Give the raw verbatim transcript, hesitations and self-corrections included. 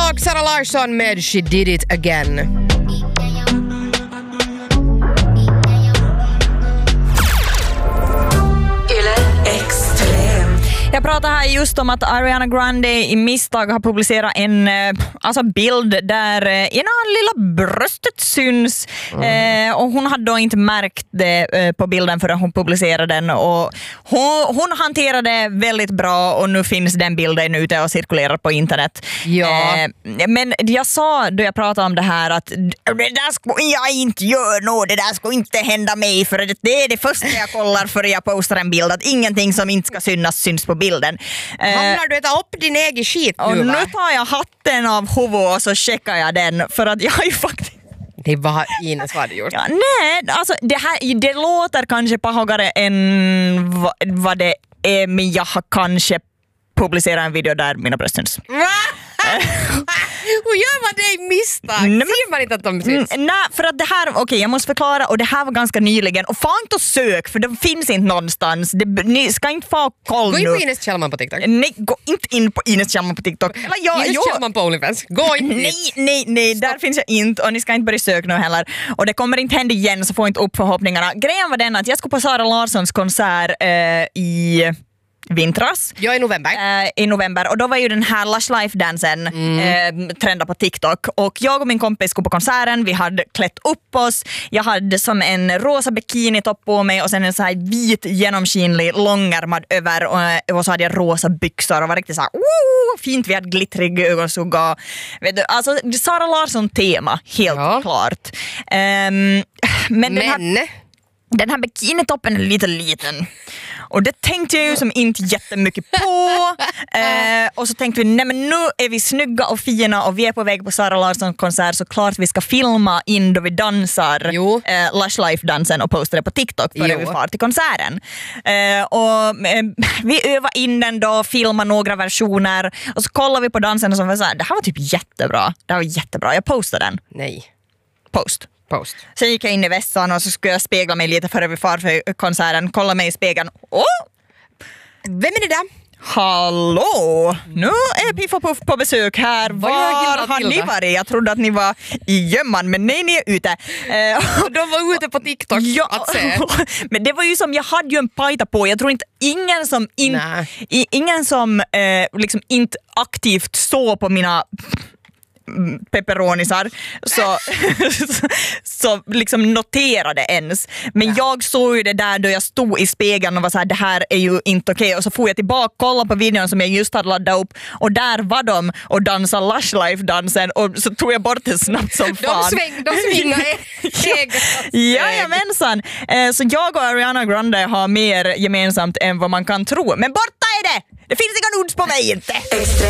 lag, Sara Larsson med She Did It Again. Jag pratar här just om att Ariana Grande i misstag har publicerat en alltså bild där ena lilla bröstet syns. Mm. Eh, och hon hade då inte märkt det eh, på bilden förrän hon publicerade den. Och hon, hon hanterade väldigt bra och nu finns den bilden ute och cirkulerar på internet. Ja. Eh, men jag sa då jag pratade om det här att det där ska jag inte göra något, det där ska inte hända mig för det är det första jag kollar för jag postar en bild, att ingenting som inte ska synas syns på bilden. Hamnar du äta upp din egen skit nu, och va? nu tar jag hatten av huvudet och så checkar jag den för att jag har ju faktiskt... Det var Ines vad du gjort. Ja, nej, alltså det här det låter kanske pahagare än va, vad det är, men jag har kanske publicerat en video där mina bröst syns. Hur gör man det i misstag? Ser man inte att de syns? Nej, för att det här, okej okay, jag måste förklara, och det här var ganska nyligen, och fan inte att sök för det finns inte någonstans. Det, ni ska inte få koll nu. Gå in på Ines Kjellman på TikTok. Nej, gå inte in på Ines Kjellman på TikTok. Eller ja, Ines jo. Kjellman på OnlyFans. Gå inte. Nej, nej, nej, där finns jag inte och ni ska inte börja söka nu heller. Och det kommer inte hända igen, så får inte upp förhoppningarna. Grejen var den att jag skulle på Sara Larssons konsert eh, i... vintras. Ja, i november. Eh, I november. Och då var ju den här Lush Life-dansen mm. eh, trenda på TikTok. Och jag och min kompis skulle på konserten. Vi hade klätt upp oss. Jag hade som en rosa bikini-topp på mig och sen en så här vit genomskinlig långärmad över. Och, och så hade jag rosa byxor och var riktigt så här oh, fint. Vi hade glittrig ögonskugga. Vet du, alltså Sara Larsson-tema, helt ja. klart. Um, men men... Den här, den här bikinitoppen är lite liten. Och det tänkte jag ju som inte jättemycket på. eh, och så tänkte vi, nej men nu är vi snygga och fina och vi är på väg på Sara Larssons konsert, så klart vi ska filma in då vi dansar eh, Lush Life-dansen och posta det på TikTok före vi far till konserten. Eh, och eh, vi övar in den då, filmar några versioner och så kollar vi på dansen och så var så här, det här var typ jättebra. Det här var jättebra. Jag postade den. Nej. Post. Post. Sen gick jag in i vässan och så skulle jag spegla mig lite före vi far för konserten. Kolla mig i spegeln. Åh! Vem är det där? Hallå! Nu är Piff och Puff på besök här. Var har ni varit? Jag trodde att ni var i gömman, men nej, ni är ute. Uh, De var ute på TikTok ja, att se. Men det var ju som, jag hade ju en pajta på. Jag tror inte ingen som, in, i, ingen som eh, liksom inte aktivt såg på mina... pepperonisar så, så, så liksom noterade ens. Men ja. jag såg ju det där då jag stod i spegeln och var så här, det här är ju inte okej. Okay. Och så får jag tillbaka och kolla på videon som jag just hade laddat upp och där var de och dansade Lush Life-dansen och så tog jag bort det snabbt som fan. De, sväng, de svingar Jajamensan. Så jag och Ariana Grande har mer gemensamt än vad man kan tro. Men borta är det! Det finns inga nudes på mig inte!